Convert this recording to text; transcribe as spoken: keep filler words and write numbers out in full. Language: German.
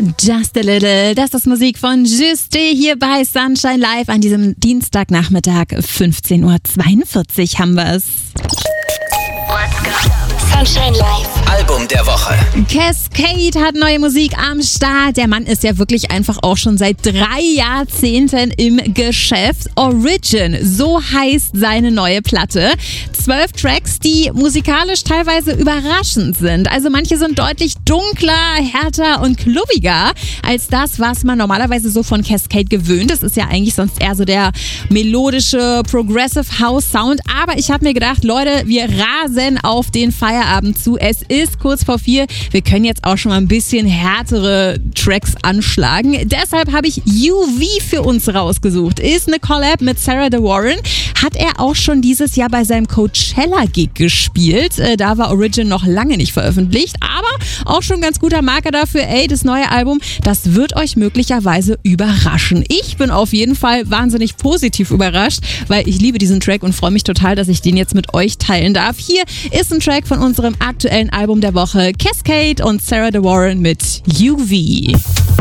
Just a Little, das ist Musik von Juste hier bei Sunshine Live an diesem Dienstagnachmittag. fünfzehn Uhr zweiundvierzig haben wir es. Sunshine Live. Album der Woche. Cascade hat neue Musik am Start. Der Mann ist ja wirklich einfach auch schon seit drei Jahrzehnten im Geschäft. Origin, so heißt seine neue Platte. Zwölf Tracks, die musikalisch teilweise überraschend sind. Also manche sind deutlich dunkler, härter und klubbiger als das, was man normalerweise so von Cascade gewöhnt ist. Ist ja eigentlich sonst eher so der melodische Progressive House Sound. Aber ich habe mir gedacht, Leute, wir rasen auf den Feierabend zu. Es ist kurz vor vier. Wir können jetzt auch schon mal ein bisschen härtere Tracks anschlagen. Deshalb habe ich U V für uns rausgesucht. Ist eine Collab mit Sarah De Warren. Hat er auch schon dieses Jahr bei seinem Coachella-Gig gespielt. Da war Origin noch lange nicht veröffentlicht. Aber auch schon ein ganz guter Marker dafür. Ey, das neue Album, das wird euch möglicherweise überraschen. Ich bin auf jeden Fall wahnsinnig positiv überrascht, weil ich liebe diesen Track und freue mich total, dass ich den jetzt mit euch teilen darf. Hier ist ein Track von unserem aktuellen Album der Woche. Cascade und Sarah De Warren mit U V.